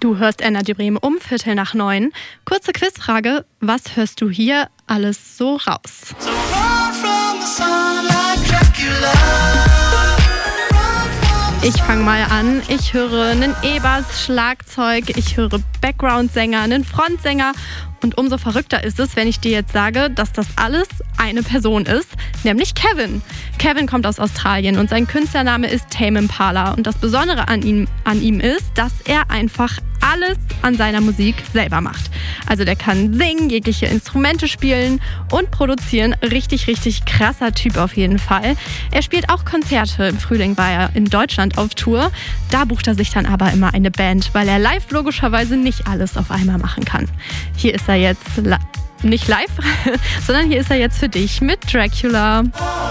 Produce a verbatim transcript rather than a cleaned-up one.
Du hörst Energy Bremen um Viertel nach neun. Kurze Quizfrage, was hörst du hier alles so raus? Ich fange mal an. Ich höre einen E-Bass, Schlagzeug, ich höre Background-Sänger, einen Frontsänger. Und umso verrückter ist es, wenn ich dir jetzt sage, dass das alles eine Person ist, nämlich Kevin. Kevin kommt aus Australien und sein Künstlername ist Tame Impala. Und das Besondere an ihm, an ihm ist, dass er einfach alles an seiner Musik selber macht. Also der kann singen, jegliche Instrumente spielen und produzieren. Richtig, richtig krasser Typ auf jeden Fall. Er spielt auch Konzerte. Im Frühling war er in Deutschland auf Tour. Da bucht er sich dann aber immer eine Band, weil er live logischerweise nicht alles auf einmal machen kann. Hier ist er jetzt li- nicht live, sondern hier ist er jetzt für dich mit Dracula.